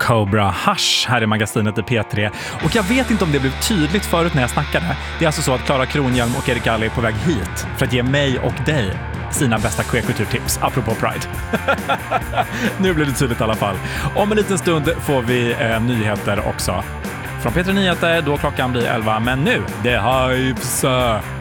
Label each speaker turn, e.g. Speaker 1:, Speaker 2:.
Speaker 1: Cobra Hush här i magasinet i P3. Och jag vet inte om det blev tydligt förut när jag snackade. Det är alltså så att Klara Kronhjelm och Erik Galli är på väg hit för att ge mig och dig sina bästa queerkulturtips, apropå Pride. Nu blir det tydligt i alla fall. Om en liten stund får vi nyheter också. Från P3 Nyheter, då klockan blir 11. Men nu, det hypes!